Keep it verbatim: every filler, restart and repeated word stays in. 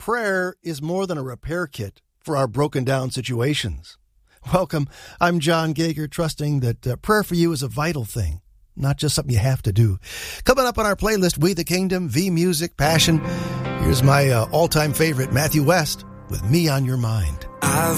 prayer is more than a repair kit for our broken down situations. Welcome. I'm John Gager, trusting that uh, prayer for you is a vital thing, not just something you have to do. Coming up on our playlist, We the Kingdom, V Music, Passion. Here's my uh, all-time favorite, Matthew West, with Me on Your Mind. I've